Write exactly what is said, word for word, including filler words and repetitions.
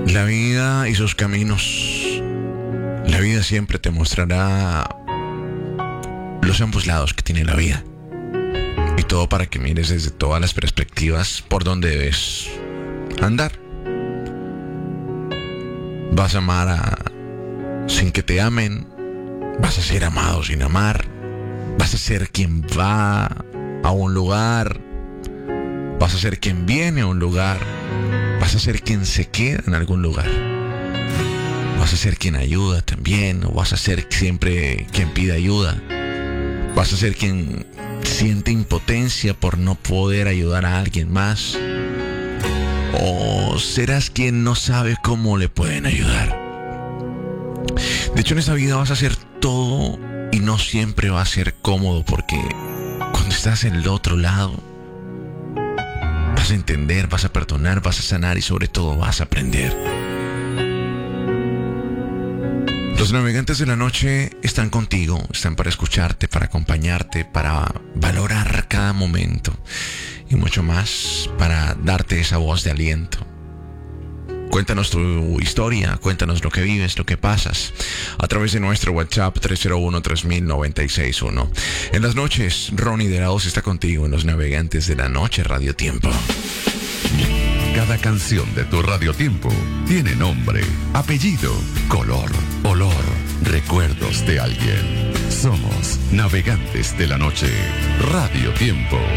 La vida y sus caminos. La vida siempre te mostrará los ambos lados que tiene la vida. Y todo para que mires desde todas las perspectivas por donde debes andar. Vas a amar a... sin que te amen. Vas a ser amado sin amar. Vas a ser quien va a un lugar. Vas a ser quien viene a un lugar. Vas a ser quien se queda en algún lugar. Vas a ser quien ayuda también. O vas a ser siempre quien pide ayuda. Vas a ser quien siente impotencia por no poder ayudar a alguien más. O serás quien no sabe cómo le pueden ayudar. De hecho, en esta vida vas a hacer todo y no siempre va a ser cómodo, porque cuando estás en el otro lado vas a entender, vas a perdonar, vas a sanar y sobre todo vas a aprender. Los navegantes de la noche están contigo, están para escucharte, para acompañarte, para valorar cada momento y mucho más, para darte esa voz de aliento. Cuéntanos tu historia, cuéntanos lo que vives, lo que pasas, a través de nuestro WhatsApp tres cero uno, tres mil, noventa y seis uno. En las noches, Ronnie de la Hoz está contigo en Los Navegantes de la Noche, Radio Tiempo. Cada canción de tu Radio Tiempo tiene nombre, apellido, color, olor, recuerdos de alguien. Somos Navegantes de la Noche, Radio Tiempo.